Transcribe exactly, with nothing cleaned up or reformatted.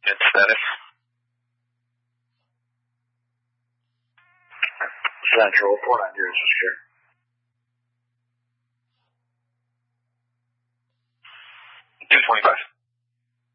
And status? Central, four nine zero is secure. two twenty-five.